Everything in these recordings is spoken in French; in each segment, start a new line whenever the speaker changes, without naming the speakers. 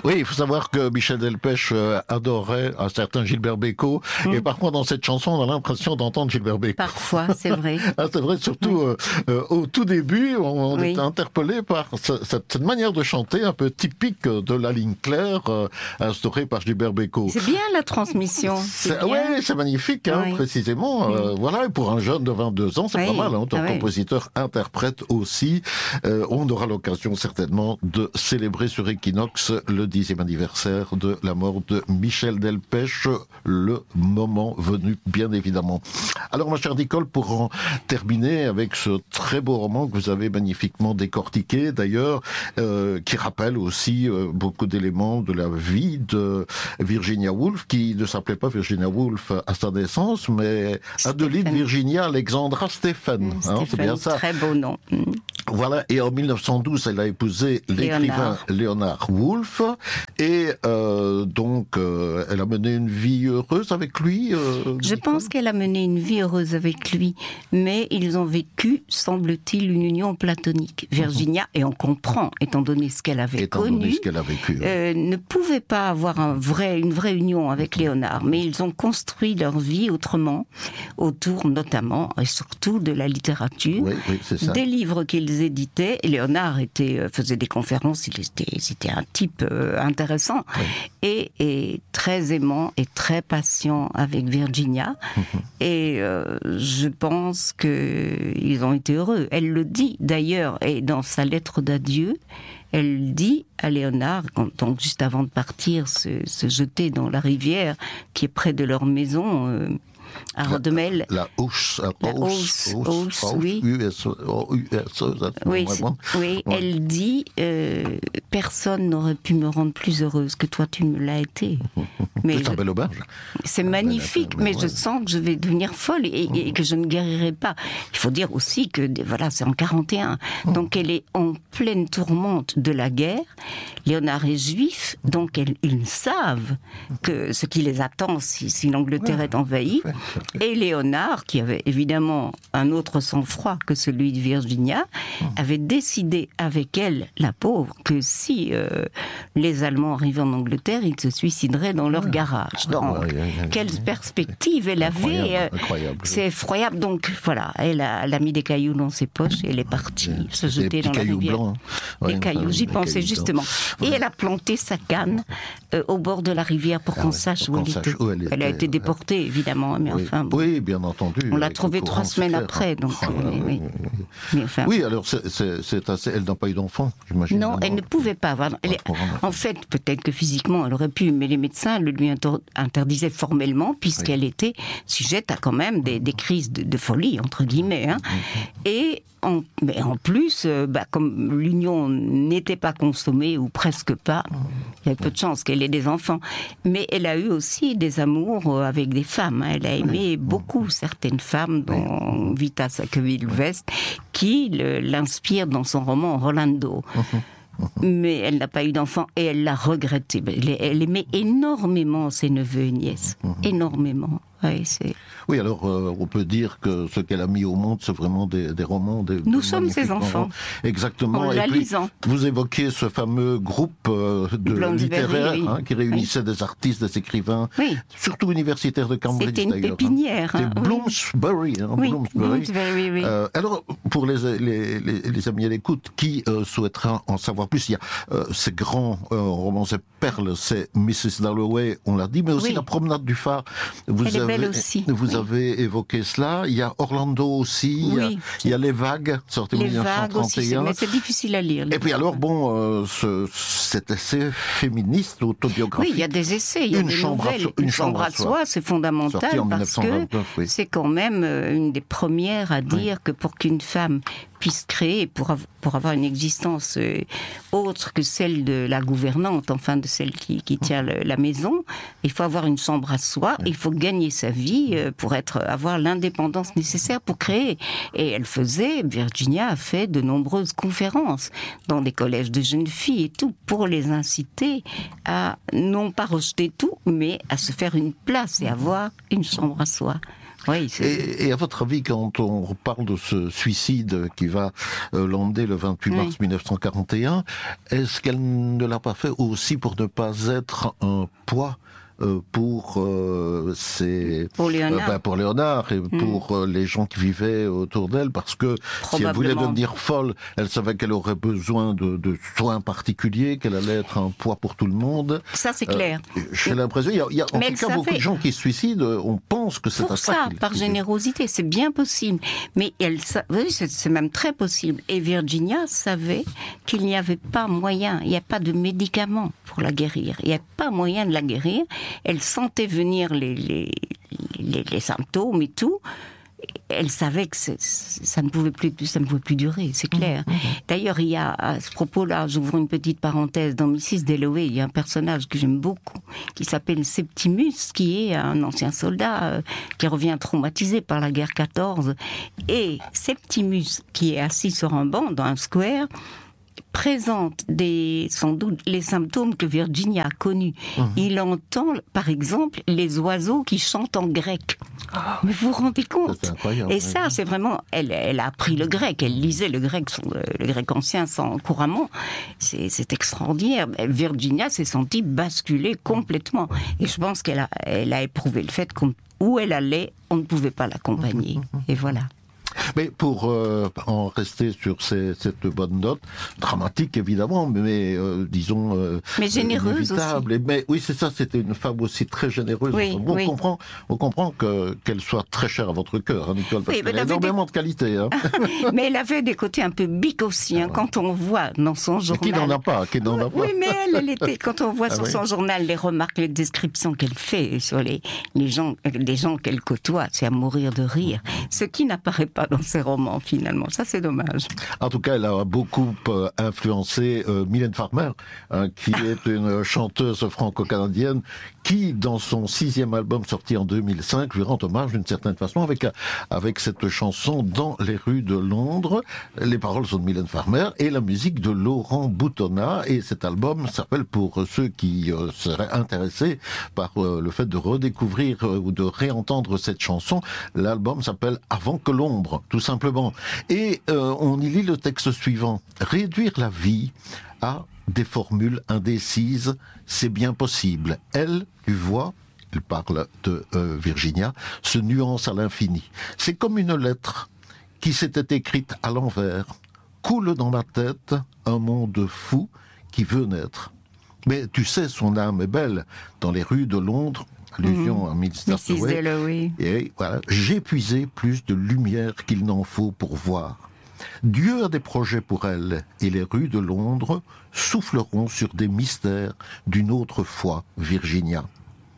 Oui, il faut savoir que Michel Delpech adorait un certain Gilbert Bécaud, et parfois dans cette chanson, on a l'impression d'entendre Gilbert Bécaud.
Parfois, c'est vrai.
C'est vrai, surtout au tout début, on était interpellé par cette manière de chanter un peu typique de la ligne claire instaurée par Gilbert Bécaud.
C'est bien la transmission.
Oui, c'est magnifique, précisément. Voilà, et pour un jeune de 22 ans, c'est pas mal. En tant que compositeur, interprète aussi. On aura l'occasion certainement de célébrer sur Equinox le 10e anniversaire de la mort de Michel Delpech, le moment venu, bien évidemment. Alors, ma chère Nicole, pour en terminer avec ce très beau roman que vous avez magnifiquement décortiqué, d'ailleurs, qui rappelle aussi beaucoup d'éléments de la vie de Virginia Woolf, qui ne s'appelait pas Virginia Woolf à sa naissance, mais Adeline Virginia Alexandra Stephen. C'est bien ça.
Très beau nom.
Voilà, et en 1912, elle a épousé l'écrivain Leonard Woolf, et donc elle a mené une vie heureuse avec lui.
Je pense qu'elle a mené une vie heureuse avec lui, mais ils ont vécu, semble-t-il, une union platonique. Virginia, et on comprend, étant donné ce qu'elle avait connu, ne pouvait pas avoir une vraie union avec Léonard, mais ils ont construit leur vie autrement, autour notamment et surtout de la littérature, des livres qu'ils éditaient. Et Léonard faisait des conférences, c'était un type intéressant, et très aimant et très patient avec Virginia. Et je pense qu'ils ont été heureux. Elle le dit d'ailleurs, et dans sa lettre d'adieu, elle dit à Léonard, donc juste avant de partir, se jeter dans la rivière qui est près de leur maison, à Rodemel.
La Hausse,
oui. Oui, elle dit personne n'aurait pu me rendre plus heureuse que toi, tu me l'as été.
C'est un bel auberge.
C'est magnifique, mais je sens que je vais devenir folle et que je ne guérirai pas. Il faut dire aussi que, voilà, c'est en 41, donc elle est en pleine tourmente de la guerre. Léonard est juif, donc ils savent que ce qui les attend si l'Angleterre est envahie. Et Léonard, qui avait évidemment un autre sang-froid que celui de Virginia, avait décidé avec elle, la pauvre, que si les Allemands arrivaient en Angleterre, ils se suicideraient dans leur garage. Donc, quelle perspective elle avait. C'est effroyable. Donc voilà, elle a mis des cailloux dans ses poches et elle est partie se jeter dans la rivière.
Blancs,
des cailloux, j'y pensais justement. Et elle a planté sa canne au bord de la rivière pour qu'on sache où elle était. Elle a été déportée, évidemment, mais enfin...
Oui, bien entendu.
On l'a trouvée 3 semaines après, donc... Mais enfin...
Oui, alors c'est assez... Elle n'a pas eu d'enfant, j'imagine.
Non, elle ne pouvait pas avoir... En fait, peut-être que physiquement, elle aurait pu, mais les médecins le lui interdisaient formellement, puisqu'elle était sujette à quand même des crises de folie, entre guillemets. Et en plus, comme l'union n'était pas consommée, ou presque pas, il y avait peu de chances qu'elle ait des enfants. Mais elle a eu aussi des amours avec des femmes. Elle a aimé beaucoup certaines femmes, dont Vita Sackville-West, qui l'inspire dans son roman Rolando. Mais elle n'a pas eu d'enfant et elle l'a regretté. Elle aimait énormément ses neveux et nièces. Énormément.
Oui, alors on peut dire que ce qu'elle a mis au monde, c'est vraiment des romans.
Nous sommes ses enfants.
Exactement.
En la lisant.
Vous évoquez ce fameux groupe littéraire qui réunissait des artistes, des écrivains, surtout universitaires de Cambridge.
C'était une pépinière.
C'était Bloomsbury.
Bloomsbury, oui.
Alors, pour les amis à l'écoute, qui souhaitera en savoir plus, il y a ces grands romans, ces perles, c'est Mrs. Dalloway, on l'a dit, mais aussi La promenade du phare. Vous avez évoqué cela. Il y a Orlando aussi. Il y a Les Vagues, sorti en 1931.
Aussi, mais c'est difficile à lire.
Et puis alors, cet essai féministe, autobiographique.
Oui, il y a des essais, il y a des nouvelles. Une chambre à soi, c'est fondamental parce que c'est quand même une des premières à dire que pour qu'une femme puisse créer, pour avoir une existence autre que celle de la gouvernante, enfin de celle qui tient la maison, il faut avoir une chambre à soi, il faut gagner sa vie pour avoir l'indépendance nécessaire pour créer. Et Virginia a fait de nombreuses conférences dans des collèges de jeunes filles et tout, pour les inciter à non pas rejeter tout, mais à se faire une place et avoir une chambre à soi. Oui,
et à votre avis, quand on parle de ce suicide qui va l'emmener le 28 mars 1941, est-ce qu'elle ne l'a pas fait aussi pour ne pas être un poids pour Léonard et pour les gens qui vivaient autour d'elle, parce que si elle voulait devenir folle, elle savait qu'elle aurait besoin de soins particuliers, qu'elle allait être un poids pour tout le monde.
Ça, c'est clair.
J'ai l'impression, il y a en tout cas beaucoup de gens qui se suicident, on pense que c'est
pour ça, par générosité, c'est bien possible. Mais oui, c'est même très possible. Et Virginia savait qu'il n'y avait pas moyen, il n'y a pas de médicaments pour la guérir. Il n'y a pas moyen de la guérir. Elle sentait venir les symptômes et tout. Elle savait que ça ne pouvait plus durer, c'est clair. D'ailleurs, il y a, à ce propos-là, j'ouvre une petite parenthèse, dans Mrs. Dalloway, il y a un personnage que j'aime beaucoup, qui s'appelle Septimus, qui est un ancien soldat qui revient traumatisé par la guerre 14. Et Septimus, qui est assis sur un banc dans un square, présente sans doute les symptômes que Virginia a connus. Il entend, par exemple, les oiseaux qui chantent en grec. Mais vous vous rendez compte?
C'est incroyable.
Et ça, c'est vraiment... Elle a appris le grec, elle lisait le grec ancien couramment. C'est extraordinaire. Virginia s'est sentie basculer complètement. Et je pense qu'elle a éprouvé le fait qu'où elle allait, on ne pouvait pas l'accompagner. Et voilà.
Mais pour en rester sur cette bonne note, dramatique évidemment, mais disons...
mais généreuse aussi.
Mais oui, c'est ça, c'était une femme aussi très généreuse.
Oui,
on comprend qu'elle soit très chère à votre cœur, hein, Nicole, parce qu'elle a énormément de qualité. Hein.
Mais elle avait des côtés un peu biques aussi, hein, quand on voit dans son journal...
Qui n'en a pas.
Oui, mais elle était... Quand on voit sur son journal les remarques, les descriptions qu'elle fait sur les gens qu'elle côtoie, c'est à mourir de rire. Ce qui n'apparaît pas dans ses romans, finalement. Ça, c'est dommage.
En tout cas, elle a beaucoup influencé Mylène Farmer, qui est une chanteuse franco-canadienne qui, dans son 6e album sorti en 2005, lui rend hommage d'une certaine façon avec cette chanson Dans les rues de Londres. Les paroles sont de Mylène Farmer et la musique de Laurent Boutonnat. Et cet album s'appelle, pour ceux qui seraient intéressés par le fait de redécouvrir ou de réentendre cette chanson, l'album s'appelle Avant que l'ombre, tout simplement. Et on y lit le texte suivant. Réduire la vie à des formules indécises, c'est bien possible. Elle, tu vois, il parle de Virginia, se nuance à l'infini. C'est comme une lettre qui s'était écrite à l'envers. Coule dans ma tête un monde fou qui veut naître. Mais tu sais, son âme est belle. Dans les rues de Londres, allusion à Mrs. Dalloway. Et voilà, j'ai puisé plus de lumière qu'il n'en faut pour voir. Dieu a des projets pour elle, et les rues de Londres souffleront sur des mystères d'une autre foi, Virginia.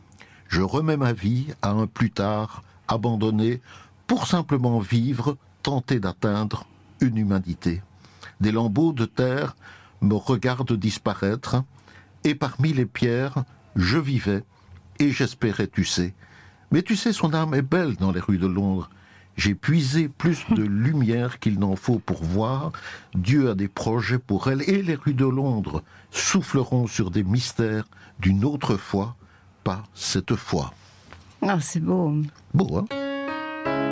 Je remets ma vie à un plus tard abandonné pour simplement vivre, tenter d'atteindre une humanité. Des lambeaux de terre me regardent disparaître, et parmi les pierres, je vivais, et j'espérais, tu sais. Mais tu sais, son âme est belle dans les rues de Londres. J'ai puisé plus de lumière qu'il n'en faut pour voir. Dieu a des projets pour elle, et les rues de Londres souffleront sur des mystères d'une autre foi, pas cette fois.
Ah, c'est beau.
Beau, hein?